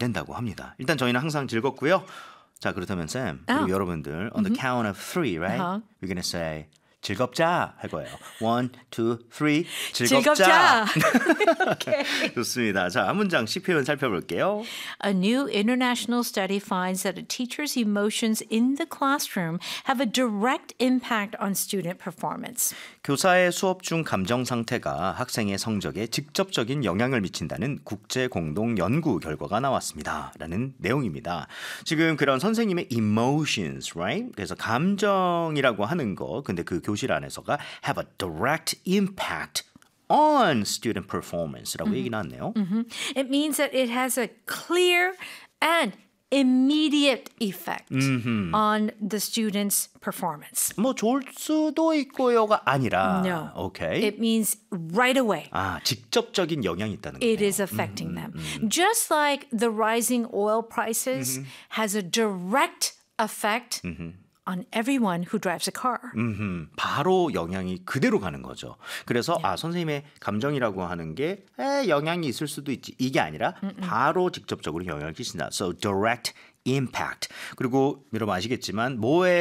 된다고 합니다. 일단 저희는 항상 즐겁고요. 자, 그렇다면 쌤, 그리고 여러분들 on the count of three, right? We're gonna say 즐겁자 할 거예요. 1, 2, 3 즐겁자. Okay. 좋습니다. 자, 한 문장씩 표현 살펴볼게요. A new international study finds that a teacher's emotions in the classroom have a direct impact on student performance. 교사의 수업 중 감정 상태가 학생의 성적에 직접적인 영향을 미친다는 국제 공동 연구 결과가 나왔습니다. 라는 내용입니다. 지금 그런 선생님의 emotions, right? 그래서 감정이라고 하는 거, 근데 그 교실 안에서가 have a direct impact on student performance라고 얘기 나왔네요. It means that it has a clear and immediate effect on the student's performance. 뭐 좋을 수도 있고요가 아니라 No. 오케이. It means right away. 아, 직접적인 영향이 있다는 거예요. It is affecting them. Just like the rising oil prices has a direct effect on everyone who drives a car. 바로 영향이 그대로 가는 거죠. 그래서 아, 선생님의 감정이라고 하는 게 영향이 있을 수도 있지. 이게 아니라 바로 직접적으로 영향을 끼친다. So direct impact. 그리고 여러분 아시겠지만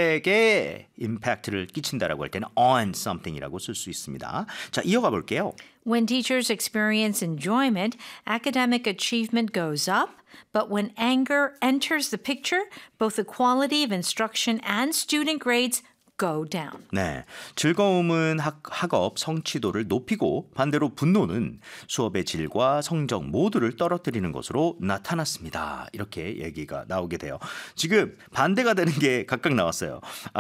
뭐에게 임팩트를 끼친다라고 할 때는 on something이라고 쓸 수 있습니다. 자, 이어가 볼게요. When teachers experience enjoyment, academic achievement goes up. But when anger enters the picture, both the quality of instruction and student grades go down. 네, 즐거움은 학업 성취도를 높이고 반대로 분노는 수업의 질과 성적 모두를 떨어뜨리는 것으로 나타났습니다. 이렇게 얘기가 나오게 돼요. 지금 반대가 되는 게 각각 나왔어요.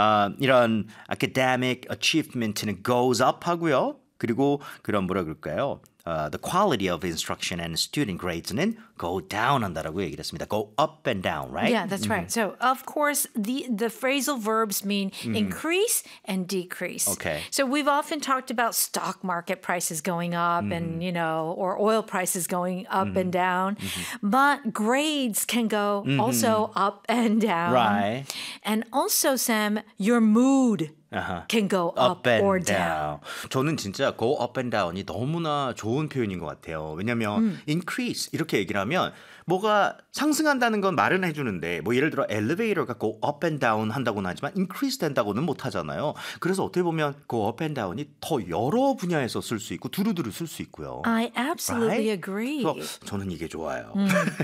이런 academic achievement는 goes up 하고요. 그리고 그런 뭐라 그럴까요? The quality of instruction and student grades는 go down 한다라고 얘기를 했습니다. Go up and down, right? Yeah, that's right. So, of course, the phrasal verbs mean increase and decrease. Okay. So, we've often talked about stock market prices going up and, or oil prices going up and down. But grades can go also up and down. Right. And also, Sam, your mood can go up or down. 저는 진짜 go up and down이 너무나 좋은 표현인 것 같아요. 왜냐하면 increase 이렇게 얘기를 하면 뭐가 상승한다는 건 말은 해주는데 뭐 예를 들어 엘리베이터가 go up and down 한다고는 하지만 increase 된다고는 못하잖아요. 그래서 어떻게 보면 go up and down이 더 여러 분야에서 쓸 수 있고 두루두루 쓸 수 있고요. I absolutely Right? agree. 그래서 저는 이게 좋아요.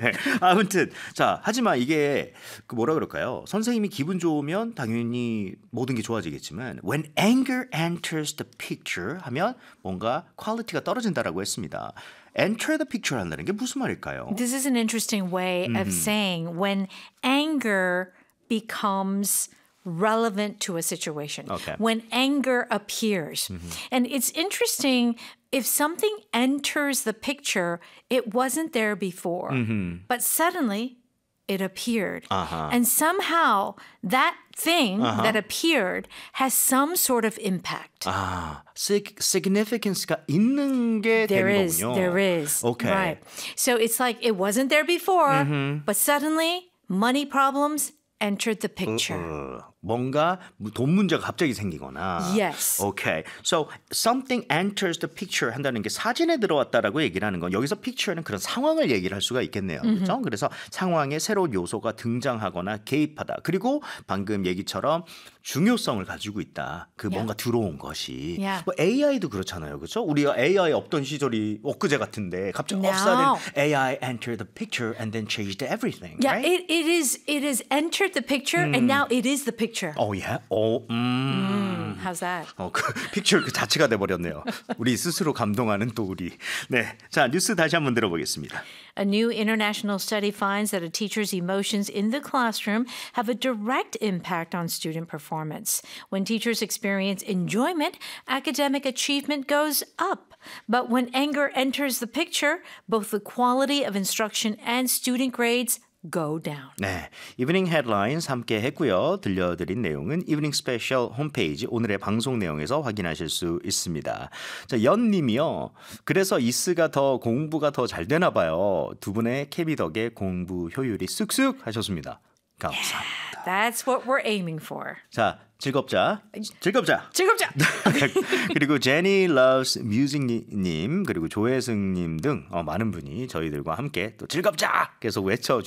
아무튼 자, 하지만 이게 그 뭐라 그럴까요? 선생님이 기분 좋으면 당연히 모든 게 좋아지겠지만 when anger enters the picture 하면 뭔가 퀄리티가 떨어진다라고 했습니다. Enter the picture 한다는 게 무슨 말일까요? This is an interesting way of saying when anger becomes relevant to a situation. Okay. When anger appears. And it's interesting if something enters the picture, it wasn't there before. But suddenly it appeared. And somehow that thing that appeared has some sort of impact. 아, significance가 있는 게 There 되는 is, 거군요. there is. Okay. Right. So it's like it wasn't there before, but suddenly money problems entered the picture. 뭔가 돈 문제가 갑자기 생기거나. Yes. Okay. So something enters the picture 한다는 게 사진에 들어왔다라고 얘기를 하는 건 여기서 picture는 그런 상황을 얘기를 할 수가 있겠네요. 그렇죠? 그래서 상황에 새로운 요소가 등장하거나 개입하다. 그리고 방금 얘기처럼 중요성을 가지고 있다. 그 뭔가 들어온 것이. Yeah. 뭐 AI도 그렇잖아요. 그렇죠? 우리가 AI 없던 시절이 엊그제 같은데 갑자기 all of a Now. sudden AI entered the picture and then changed everything. Yeah, right? it is entered the picture and now it is the picture. Oh yeah. How's that? 그 픽처 그 자체가 돼 버렸네요. 우리 스스로 감동하는 또 우리. 네. 자, 뉴스 다시 한번 들어보겠습니다. A new international study finds that a teacher's emotions in the classroom have a direct impact on student performance. When teachers experience enjoyment, academic achievement goes up. But when anger enters the picture, both the quality of instruction and student grades go down. 네, 이브닝 헤드라인스 함께 했고요. 들려드린 내용은 이브닝 스페셜 홈페이지 오늘의 방송 내용에서 확인하실 수 있습니다. 자, 연님이요. 그래서 이스가 더 공부가 더 잘 되나 봐요. 두 분의 케미 덕에 공부 효율이 쑥쑥 하셨습니다. 감사합니다. That's what we're aiming for. 자, 즐겁자. 즐겁자. 즐겁자. 그리고 제니 loves music님 그리고 조혜승님 등 많은 분이 저희들과 함께 또 즐겁자 계속 외쳐주셨습니다.